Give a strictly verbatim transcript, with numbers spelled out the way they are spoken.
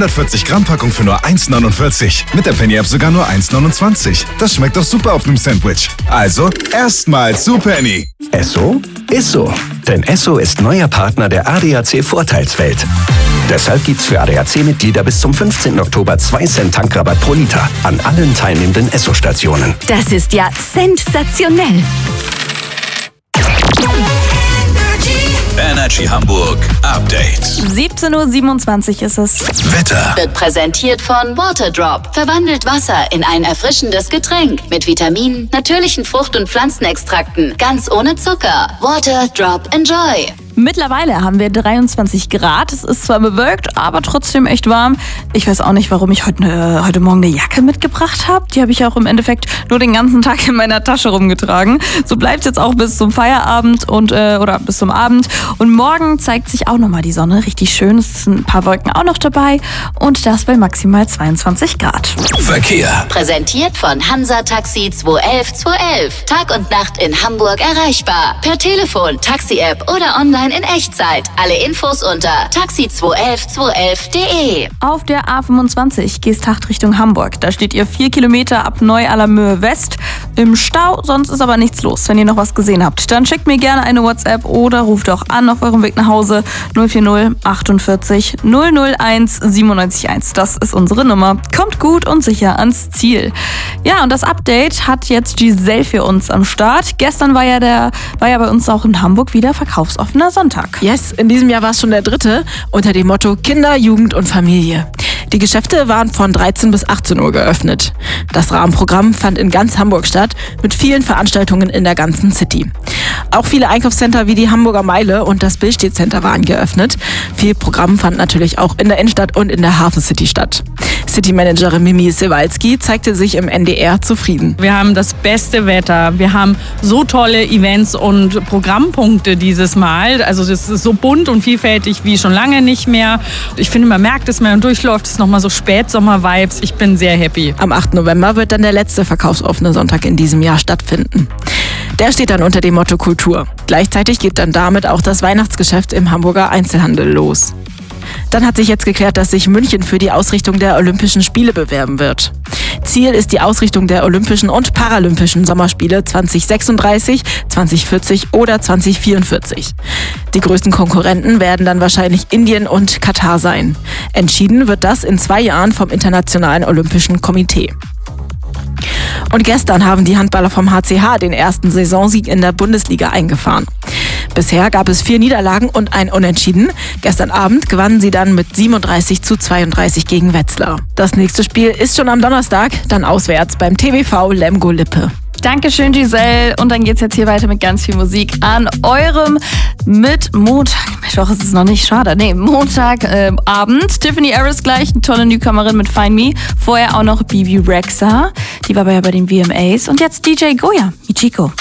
hundertvierzig Gramm Packung für nur eins neunundvierzig. Mit der Penny App sogar nur eins neunundzwanzig. Das schmeckt doch super auf einem Sandwich. Also, erstmal zu Penny. Esso ist so. Denn Esso ist neuer Partner der A D A C Vorteilswelt. Deshalb gibt's für A D A C-Mitglieder bis zum fünfzehnten Oktober zwei Cent Tankrabatt pro Liter an allen teilnehmenden Esso-Stationen. Das ist ja sensationell. Energy Hamburg Update. siebzehn Uhr siebenundzwanzig ist es. Wetter. Wird präsentiert von Waterdrop. Verwandelt Wasser in ein erfrischendes Getränk mit Vitaminen, natürlichen Frucht- und Pflanzenextrakten, ganz ohne Zucker. Waterdrop Enjoy. Mittlerweile haben wir dreiundzwanzig Grad. Es ist zwar bewölkt, aber trotzdem echt warm. Ich weiß auch nicht, warum ich heute, äh, heute Morgen eine Jacke mitgebracht habe. Die habe ich auch im Endeffekt nur den ganzen Tag in meiner Tasche rumgetragen. So bleibt es jetzt auch bis zum Feierabend und äh, oder bis zum Abend. Und morgen zeigt sich auch nochmal die Sonne richtig schön. Es sind ein paar Wolken auch noch dabei. Und das bei maximal zweiundzwanzig Grad. Verkehr. Präsentiert von Hansa Taxi zwei elf zwei elf. Tag und Nacht in Hamburg erreichbar. Per Telefon, Taxi-App oder online in Echtzeit. Alle Infos unter taxi zwei elf zwei elf punkt de. Auf der A fünfundzwanzig Geesthacht Richtung Hamburg. Da steht ihr vier Kilometer ab Neu-Allermöhe West im Stau. Sonst ist aber nichts los. Wenn ihr noch was gesehen habt, dann schickt mir gerne eine WhatsApp oder ruft auch an auf eurem Weg nach Hause. null vier null achtundvierzig null null eins siebenundneunzig eins. Das ist unsere Nummer. Kommt gut und sicher ans Ziel. Ja, und das Update hat jetzt Giselle für uns am Start. Gestern war ja, der, war ja bei uns auch in Hamburg wieder verkaufsoffener Sonntag. Yes, in diesem Jahr war es schon der dritte unter dem Motto Kinder, Jugend und Familie. Die Geschäfte waren von dreizehn bis achtzehn Uhr geöffnet. Das Rahmenprogramm fand in ganz Hamburg statt, mit vielen Veranstaltungen in der ganzen City. Auch viele Einkaufscenter wie die Hamburger Meile und das Billstedt Center waren geöffnet. Viel Programm fand natürlich auch in der Innenstadt und in der Hafen City statt. City-Managerin Mimi Sewalski zeigte sich im N D R zufrieden. Wir haben das beste Wetter, wir haben so tolle Events und Programmpunkte dieses Mal. Also das ist so bunt und vielfältig wie schon lange nicht mehr. Ich finde, man merkt es, wenn man durchläuft, es ist nochmal so Spätsommer-Vibes. Ich bin sehr happy. Am achten November wird dann der letzte verkaufsoffene Sonntag in diesem Jahr stattfinden. Der steht dann unter dem Motto Kultur. Gleichzeitig geht dann damit auch das Weihnachtsgeschäft im Hamburger Einzelhandel los. Dann hat sich jetzt geklärt, dass sich München für die Ausrichtung der Olympischen Spiele bewerben wird. Ziel ist die Ausrichtung der Olympischen und Paralympischen Sommerspiele zwanzig sechsunddreißig, zwanzig vierzig oder zwanzig vierundvierzig. Die größten Konkurrenten werden dann wahrscheinlich Indien und Katar sein. Entschieden wird das in zwei Jahren vom Internationalen Olympischen Komitee. Und gestern haben die Handballer vom H C H den ersten Saisonsieg in der Bundesliga eingefahren. Bisher gab es vier Niederlagen und ein Unentschieden. Gestern Abend gewannen sie dann mit siebenunddreißig zu zweiunddreißig gegen Wetzlar. Das nächste Spiel ist schon am Donnerstag, dann auswärts beim T B V Lemgo-Lippe. Dankeschön, Giselle. Und dann geht's jetzt hier weiter mit ganz viel Musik an eurem mit Montag. Mittwoch ist es noch nicht, schade. Nee, Montagabend. Äh, Abend. Tiffany Harris gleich, eine tolle Newcomerin mit Find Me. Vorher auch noch Bibi Rexha. Die war ja bei den V M As. Und jetzt D J Goya, Michiko.